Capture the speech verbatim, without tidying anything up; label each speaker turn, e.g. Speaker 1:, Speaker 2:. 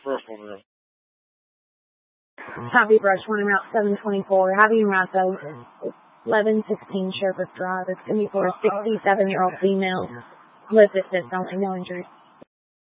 Speaker 1: first one around.
Speaker 2: Happy Brush, one route seven twenty-four. Happy route though, eleven sixteen Sherbrooke Drive. It's going to be for a sixty-seven-year-old female with assist only, no injuries.